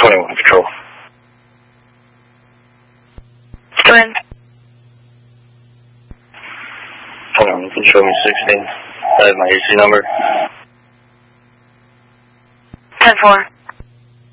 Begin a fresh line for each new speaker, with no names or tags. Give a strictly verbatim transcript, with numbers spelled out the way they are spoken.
twenty-one, Control.
Twin.
Hold on, you can show me sixteen. I have my A C number.
ten four.